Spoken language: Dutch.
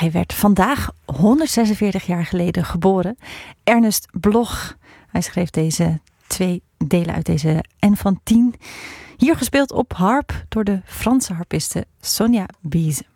Hij werd vandaag 146 jaar geleden geboren. Ernest Bloch. Hij schreef deze 2 delen uit deze N van 10. Hier gespeeld op harp door de Franse harpiste Sonia Bies.